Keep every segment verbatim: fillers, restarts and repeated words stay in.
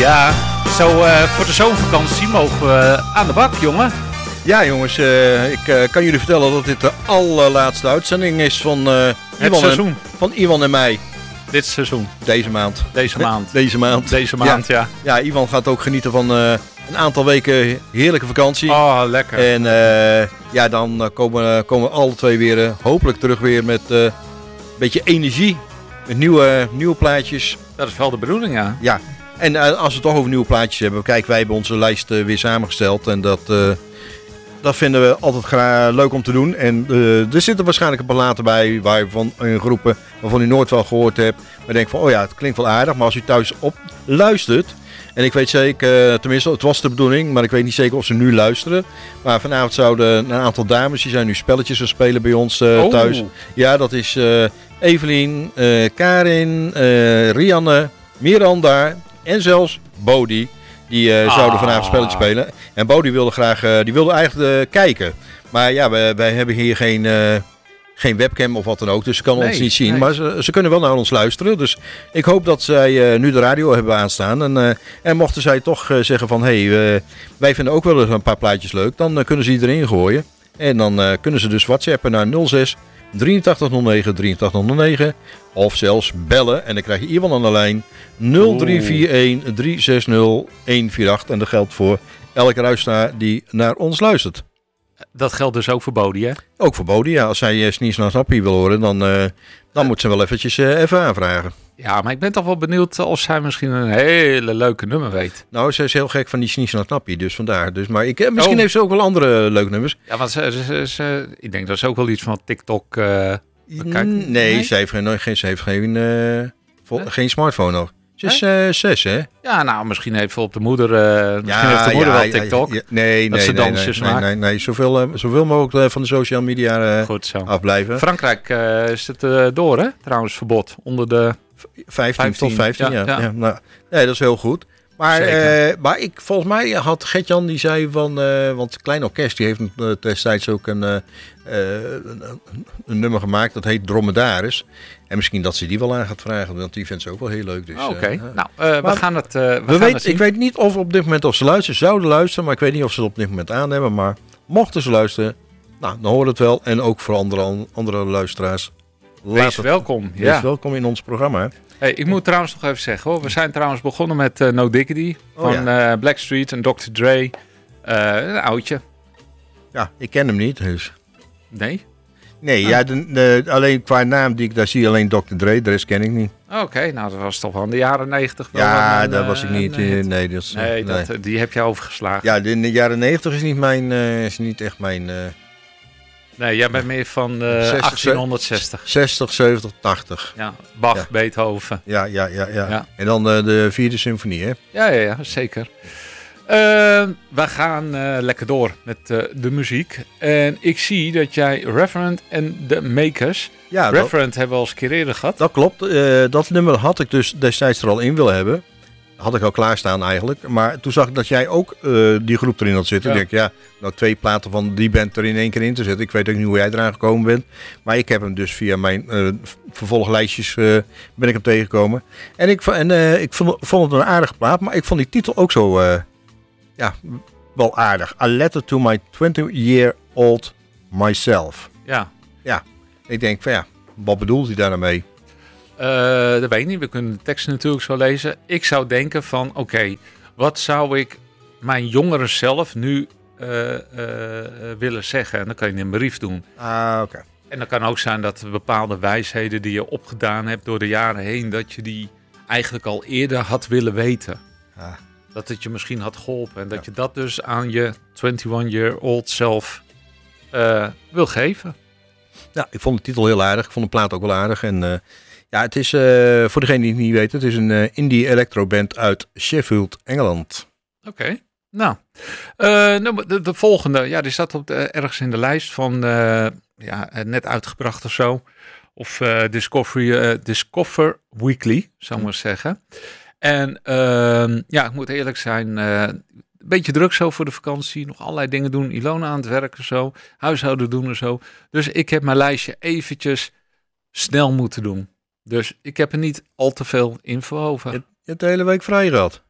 Ja, zo uh, voor de zomervakantie mogen we aan de bak, jongen. Ja, jongens, uh, ik uh, kan jullie vertellen dat dit de allerlaatste uitzending is van, uh, het Iwan, seizoen. En, van Iwan en mij. Dit seizoen. Deze maand. Deze maand. De, deze maand. Deze maand, ja. Ja, ja Iwan gaat ook genieten van uh, een aantal weken heerlijke vakantie. Oh, lekker. En uh, ja, dan uh, komen, komen we alle twee weer uh, hopelijk terug weer met uh, een beetje energie. Met nieuwe, nieuwe plaatjes. Dat is wel de bedoeling, ja. Ja. En uh, als we het toch over nieuwe plaatjes hebben. Kijk, wij hebben onze lijst uh, weer samengesteld. En dat, uh, dat vinden we altijd gra- leuk om te doen. En uh, er zitten waarschijnlijk een paar laten bij. Waar je van uh, groepen waarvan u nooit wel gehoord hebt. Maar denkt van, oh ja, het klinkt wel aardig. Maar als u thuis op luistert. En ik weet zeker, uh, tenminste het was de bedoeling. Maar ik weet niet zeker of ze nu luisteren. Maar vanavond zouden een aantal dames. Die zijn nu spelletjes aan spelen bij ons uh, oh. thuis. Ja, dat is uh, Evelien, uh, Karin, uh, Rianne, Miranda... En zelfs Bodie, die uh, ah. zouden vanavond spelletjes spelen. En Bodie wilde graag, uh, die wilde eigenlijk uh, kijken. Maar ja, wij, wij hebben hier geen, uh, geen webcam of wat dan ook. Dus ze kan nee, ons niet zien. Nee. Maar ze, ze kunnen wel naar ons luisteren. Dus ik hoop dat zij uh, nu de radio hebben aanstaan. En, uh, en mochten zij toch uh, zeggen van... Hé, hey, uh, wij vinden ook wel een paar plaatjes leuk. Dan uh, kunnen ze die erin gooien. En dan uh, kunnen ze dus whatsappen naar nul zes drieëntachtig nul negen drieëntachtig nul negen. Of zelfs bellen. En dan krijg je Iwan aan de lijn nul drie vier een drie zes nul een vier acht. En dat geldt voor elke luisteraar die naar ons luistert. Dat geldt dus ook voor Bodie, hè? Ook voor Bodie, ja. Als zij uh, Sneeze naar Snappie wil horen, dan, uh, dan uh, moet ze wel eventjes uh, even aanvragen. Ja, maar ik ben toch wel benieuwd of zij misschien een hele leuke nummer weet. Nou, ze is heel gek van die Sneeze naar Snappie, dus vandaar. Dus, maar ik, uh, misschien oh. heeft ze ook wel andere leuke nummers. Ja, want ze, ze, ze, ik denk dat ze ook wel iets van TikTok... Uh, nee, nee, ze heeft geen, geen, ze heeft geen, uh, vol, huh? geen smartphone nog. Ze is uh, zes, hè? Ja, nou, misschien heeft ze op de moeder, uh, misschien ja, heeft de moeder ja, wel TikTok. Ja, ja, nee, dat nee, ze nee, dansjes nee, maakt. nee, nee, nee. Zoveel, uh, zoveel mogelijk uh, van de social media uh, Goed zo. afblijven. Frankrijk uh, is het uh, door, hè? Trouwens, verbod. Onder de... vijftien tot vijftien, ja. ja. ja nou, nee, dat is heel goed. Maar, uh, maar ik, volgens mij had Gert-Jan die zei van... Uh, want Klein Orkest die heeft uh, destijds ook een, uh, een, een nummer gemaakt. Dat heet Dromedaris. En misschien dat ze die wel aan gaat vragen. Want die vindt ze ook wel heel leuk. Dus, Oké, okay. uh, nou, uh, we gaan het, uh, we we gaan weet, het zien. Ik weet niet of op dit moment of ze luisteren. Zouden luisteren, maar ik weet niet of ze het op dit moment aan hebben. Maar mochten ze luisteren, nou, dan horen het wel. En ook voor andere, andere luisteraars. Wees welkom. Wees ja. welkom in ons programma. Hè? Hey, ik moet trouwens nog even zeggen hoor. We zijn trouwens begonnen met uh, No Diggity van oh, ja. uh, Blackstreet en dokter Dre. Uh, een oudje. Ja, ik ken hem niet, dus. Nee? Nee, ah. ja, de, de, alleen qua naam die ik daar zie, alleen dokter Dre, de rest ken ik niet. Oké, okay, nou dat was toch wel in de jaren negentig. Ja, een, daar uh, was ik niet. Nee, nee, dat is, nee, nee. Dat, die heb je overgeslagen. Ja, in de jaren negentig is niet mijn, uh, is niet echt mijn... Uh, Nee, jij bent meer van uh, achttienhonderdzestig. zestig, zeventig, tachtig. Ja, Bach, ja. Beethoven. Ja, ja, ja, ja, ja. En dan uh, de vierde symfonie, hè? Ja, ja, ja, zeker. Uh, we gaan uh, lekker door met uh, de muziek. En ik zie dat jij Reverend en The Makers... Ja, Reverend dat, hebben we al eens een keer eerder gehad. Dat klopt. Uh, dat nummer had ik dus destijds er al in willen hebben. Had ik al klaarstaan eigenlijk. Maar toen zag ik dat jij ook uh, die groep erin had zitten. Ja. Ik denk, ja, nou twee platen van die band er in één keer in te zetten. Ik weet ook niet hoe jij eraan gekomen bent. Maar ik heb hem dus via mijn uh, vervolglijstjes uh, ben ik hem tegengekomen. En ik, en, uh, ik vond, vond het een aardige plaat. Maar ik vond die titel ook zo, uh, ja, wel aardig. A Letter to My twenty-year-old Myself. Ja. Ja, ik denk van ja, wat bedoelt hij daar mee? Uh, dat weet ik niet. We kunnen de tekst natuurlijk zo lezen. Ik zou denken van, oké, okay, wat zou ik mijn jongere zelf nu uh, uh, willen zeggen? En dan kan je een brief doen. Ah, oké. Okay. En dan kan ook zijn dat bepaalde wijsheden die je opgedaan hebt door de jaren heen, dat je die eigenlijk al eerder had willen weten. Ah. Dat het je misschien had geholpen. En dat ja. je dat dus aan je eenentwintig-year-old zelf uh, wil geven. Ja, ik vond de titel heel aardig. Ik vond de plaat ook wel aardig. En... Uh, Ja, het is, uh, voor degene die het niet weet, het is een uh, indie electroband uit Sheffield, Engeland. Oké, okay. nou. Uh, de, de volgende, ja, die staat op de, ergens in de lijst van, uh, ja, net uitgebracht of zo. Of uh, Discovery, uh, Discover Weekly, zou ik maar zeggen. En uh, ja, ik moet eerlijk zijn, uh, een beetje druk zo voor de vakantie. Nog allerlei dingen doen, Ilona aan het werken zo, huishouden doen en zo. Dus ik heb mijn lijstje eventjes snel moeten doen. Dus ik heb er niet al te veel info over. Je, je hebt de hele week vrij gehad.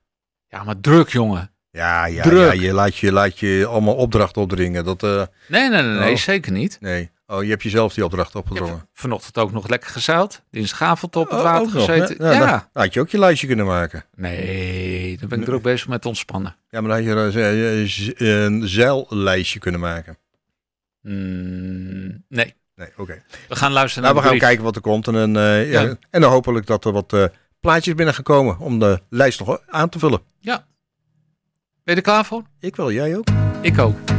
Ja, maar druk, jongen. Ja, ja, Druk. ja je, laat je laat je allemaal opdrachten opdringen. Dat, uh, Nee, nee, nee, nee oh. zeker niet. nee. Oh, je hebt jezelf die opdracht Ik opgedrongen. heb vanochtend ook nog lekker gezeild. Dinsdagavond op het Oh, water ook nog, gezeten. hè? Ja. Nou, dan had je ook je lijstje kunnen maken. Nee, dan ben ik druk bezig met ontspannen. Ja, maar dan had je een, z- een zeillijstje kunnen maken. Mm, nee, Nee, oké. Okay. we gaan luisteren Nou, we naar gaan de brief. kijken wat er komt. En, dan, uh, ja. Ja. en dan hopelijk dat er wat uh, plaatjes binnen gaan komen om de lijst nog aan te vullen. Ben je er klaar voor? Ik wel, jij ook? Ik ook.